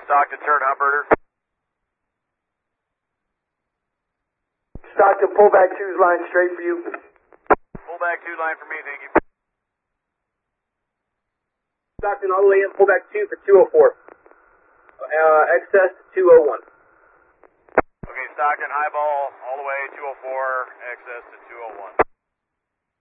Stockton, turn Humberter. Stockton, pull back 2's line straight for you. Pull back 2 line for me, thank you. Stockton, all the way in, pull back 2 for 204. Excess to 201. Okay, Stockton, high ball, all the way, 204, excess to 201.